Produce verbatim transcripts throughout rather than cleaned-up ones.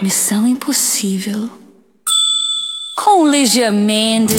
Missão Impossível com Lígia Mendes.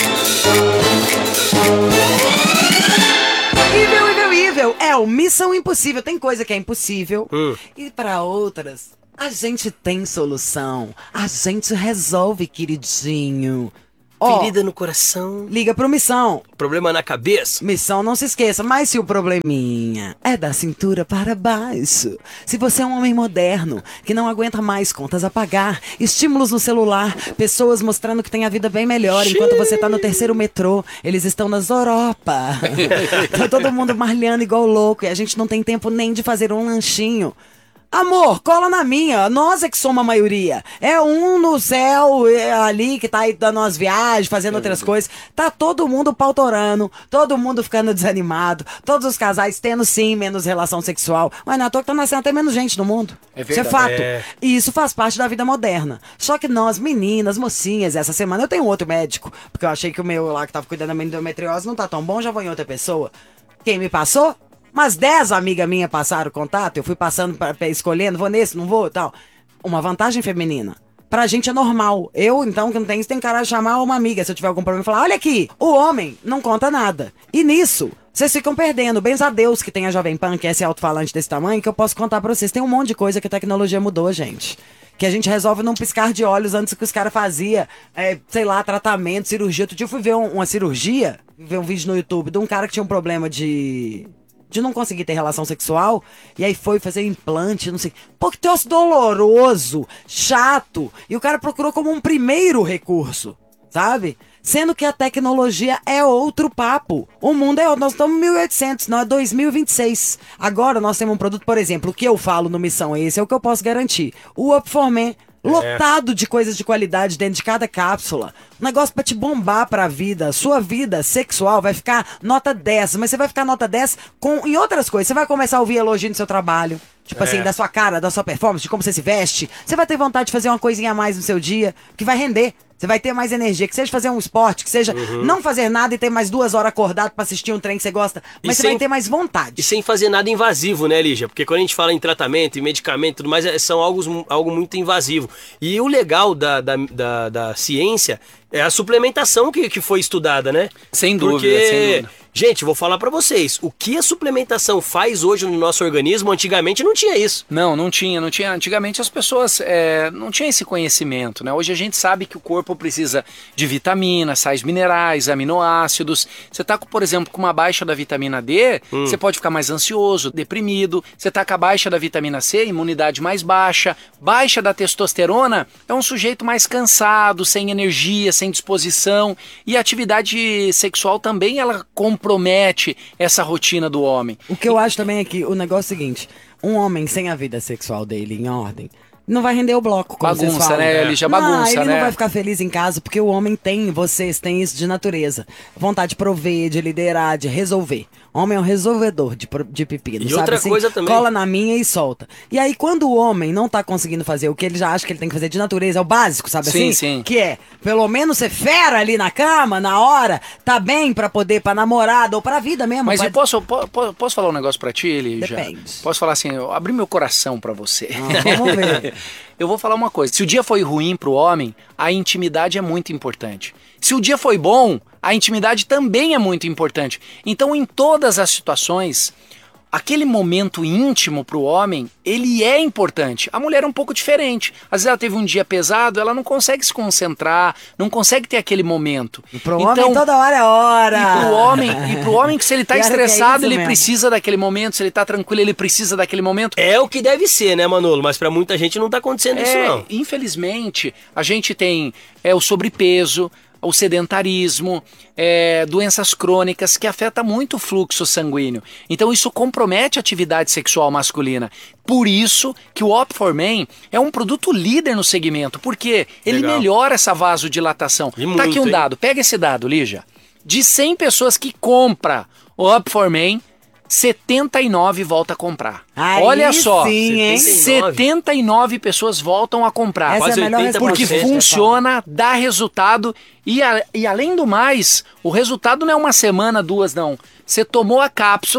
Evil, evil, evil. É o Missão Impossível. Tem coisa que é impossível Hum. e para outras a gente tem solução. A gente resolve, queridinho. Ó, Ferida no coração, liga pro Missão. problema na cabeça. Missão, não se esqueça, mas se o probleminha é da cintura para baixo, se você é um homem moderno, que não aguenta mais contas a pagar, estímulos no celular, pessoas mostrando que tem a vida bem melhor, enquanto você tá no terceiro metrô, eles estão nas Europa. Tá todo mundo marlhando igual louco e a gente não tem tempo nem de fazer um lanchinho. Amor, cola na minha, nós é que somos a maioria. É um no céu é ali que tá aí dando umas viagens, fazendo outras coisas. Tá todo mundo pautorando, todo mundo ficando desanimado, todos os casais tendo sim menos relação sexual. Mas não é à toa que tá nascendo até menos gente no mundo. É Isso é verdade. fato. É. E isso faz parte da vida moderna. Só que nós, meninas, mocinhas, essa semana eu tenho outro médico, porque eu achei que o meu lá que tava cuidando da minha endometriose não tá tão bom, já vou em outra pessoa. Quem me passou? Umas dez amigas minhas passaram o contato, eu fui passando, pra, pra, escolhendo, vou nesse, não vou e tal. Uma vantagem feminina. Pra gente é normal. Eu, então, que não tenho isso, tenho cara de chamar uma amiga. Se eu tiver algum problema, falar, olha aqui, o homem não conta nada. E nisso, vocês ficam perdendo. Bens a Deus que tem a Jovem Pan, que é esse alto-falante desse tamanho, que eu posso contar pra vocês. Tem um monte de coisa que a tecnologia mudou, gente. Que a gente resolve num piscar de olhos antes que os caras faziam, é, sei lá, tratamento, cirurgia. Outro dia eu fui ver um, uma cirurgia, ver um vídeo no YouTube de um cara que tinha um problema de... de não conseguir ter relação sexual, e aí foi fazer implante, não sei. Pô, que troço doloroso, chato. E o cara procurou como um primeiro recurso, sabe? Sendo que a tecnologia é outro papo. O mundo é outro. Nós estamos em mil e oitocentos, não é dois mil e vinte e seis. Agora nós temos um produto, por exemplo, o que eu falo no Missão, esse é o que eu posso garantir. O Up for Men, lotado de coisas de qualidade dentro de cada cápsula. Um negócio pra te bombar pra vida. Sua vida sexual vai ficar nota dez, mas você vai ficar nota dez com, em outras coisas. Você vai começar a ouvir elogio no seu trabalho. Tipo assim, da sua cara, da sua performance, de como você se veste. Você vai ter vontade de fazer uma coisinha a mais no seu dia, que vai render. Você vai ter mais energia, que seja fazer um esporte, que seja não fazer nada e ter mais duas horas acordado pra assistir um trem que você gosta, mas E você sem- vai ter mais vontade. E sem fazer nada invasivo, né, Lígia? Porque quando a gente fala em tratamento, em medicamento e tudo mais, é- são algo, algo muito invasivo. E o legal da, da, da, da ciência é a suplementação que, que foi estudada, né? Sem dúvida, Porque, sem dúvida. gente, vou falar pra vocês, o que a suplementação faz hoje no nosso organismo, antigamente não tinha isso. Não, não tinha, não tinha. Antigamente as pessoas é, não tinham esse conhecimento, né? Hoje a gente sabe que o corpo precisa de vitaminas, sais minerais, aminoácidos. Você tá, com, por exemplo, com uma baixa da vitamina D, você pode ficar mais ansioso, deprimido. Você tá com a baixa da vitamina C, imunidade mais baixa. Baixa da testosterona, é um sujeito mais cansado, sem energia, sem disposição. E a atividade sexual também, ela compromete essa rotina do homem. O que eu acho também é que o negócio é o seguinte: um homem sem a vida sexual dele em ordem não vai render o bloco, como vocês Bagunça, falam. né, Lígia? Não, Bagunça, ele né? não vai ficar feliz em casa, porque o homem tem, vocês têm isso de natureza. Vontade de prover, de liderar, de resolver. Homem é um resolvedor de, pro- de pepino, E sabe outra assim? coisa também. Cola na minha e solta. E aí, quando o homem não tá conseguindo fazer o que ele já acha que ele tem que fazer de natureza, é o básico, sabe Sim, assim? sim. Que é, pelo menos ser fera ali na cama, na hora, tá bem pra poder, pra namorada ou pra vida mesmo. Mas pra- eu posso, po- po- posso falar um negócio pra ti, Lígia? Depende. Posso falar assim, eu abri meu coração pra você. Ah, vamos ver. Eu vou falar uma coisa, se o dia foi ruim pro homem, a intimidade é muito importante. Se o dia foi bom, a intimidade também é muito importante. Então, em todas as situações, aquele momento íntimo pro homem, ele é importante. A mulher é um pouco diferente. Às vezes ela teve um dia pesado, ela não consegue se concentrar, não consegue ter aquele momento. E pro Então, homem toda hora é hora. e pro homem, e pro homem que se ele tá Pior que é estressado, isso ele mesmo. precisa daquele momento, se ele tá tranquilo, ele precisa daquele momento. É o que deve ser, né, Manolo? Mas pra muita gente não tá acontecendo isso, É, não. infelizmente, a gente tem é, o sobrepeso, o sedentarismo, é, doenças crônicas que afetam muito o fluxo sanguíneo. Então isso compromete a atividade sexual masculina. Por isso que o Op for Men é um produto líder no segmento, porque ele Legal. melhora essa vasodilatação. E Tá aqui muito, um hein? dado, pega esse dado, Lígia. De cem pessoas que compram o Up for Men, setenta e nove volta a comprar. Aí Olha só, sim, hein? setenta e nove pessoas voltam a comprar. Essa Quase é a melhor oitenta por Porque cento, resposta. funciona, dá resultado e, a- e além do mais, o resultado não é uma semana, duas, não. Você tomou a cápsula,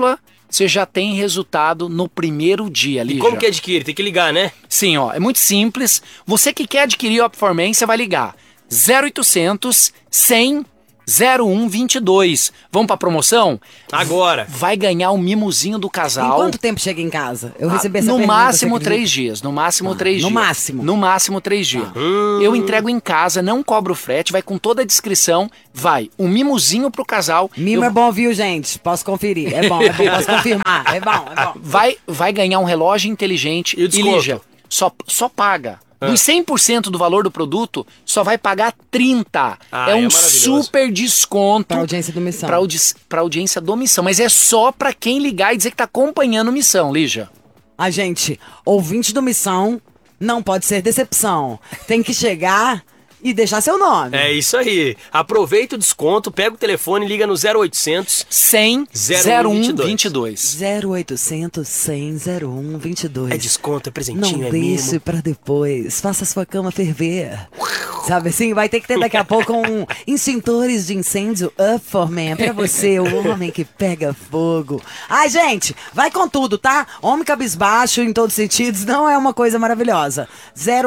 você já tem resultado no primeiro dia, E Lígia. como que adquire? Tem que ligar, né? Sim, ó, é muito simples. Você que quer adquirir o Opformen, você vai ligar zero oitocentos, cem, zero um vinte e dois. Vamos pra promoção? Agora. Vai ganhar o mimozinho do Em casal. quanto tempo chega em casa? Eu Ah, recebi essa no pergunta, máximo você acredita? três dias. No máximo Ah, três no dias. máximo? No máximo três dias. Eu entrego em casa, não cobro frete, vai com toda a descrição. Vai um mimozinho pro casal. Mimo Eu- é bom, viu, gente? Posso conferir. É bom, é bom, posso confirmar. É bom, é bom. Vai, vai ganhar um relógio inteligente. E o desconto? Lígia, só, só paga. Dos cem por cento do valor do produto, só vai pagar trinta. Ah, é é um maravilhoso. super desconto. Pra audiência do Missão. Pra, audi pra audiência do Missão. Mas é só pra quem ligar e dizer que tá acompanhando Missão, Lígia. A gente, ouvinte do Missão, não pode ser decepção. Tem que chegar e deixar seu nome. É isso aí. Aproveita o desconto, pega o telefone e liga no zero oitocentos. cem, zero um vinte e dois. zero oitocentos, cem, zero um vinte e dois. É desconto, é presentinho, Não é deixe mimo. pra depois. Faça sua cama ferver. Sabe assim? Vai ter que ter daqui a pouco um extintores de incêndio Up for Man pra você, o homem que pega fogo. Ai, gente, vai com tudo, tá? Homem cabisbaixo em todos os sentidos não é uma coisa maravilhosa. Zero